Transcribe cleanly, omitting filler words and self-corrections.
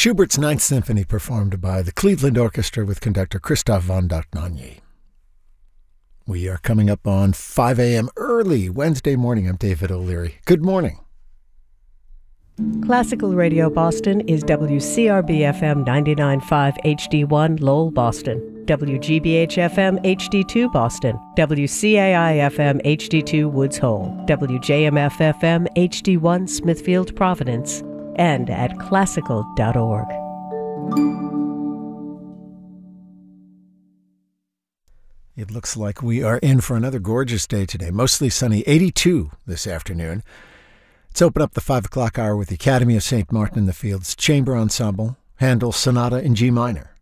Schubert's Ninth Symphony performed by the Cleveland Orchestra with conductor Christoph von Dohnanyi. We are coming up on 5 a.m. early Wednesday morning. I'm David O'Leary. Good morning. Classical Radio Boston is WCRB-FM 99.5 HD1 Lowell, Boston, WGBH-FM HD2 Boston, WCAI-FM HD2 Woods Hole, WJMF-FM HD1 Smithfield, Providence, and at classical.org. It looks like we are in for another gorgeous day today. Mostly sunny, 82 this afternoon. Let's open up the 5 o'clock hour with the Academy of St. Martin in the Fields Chamber Ensemble, Handel's Sonata in G minor.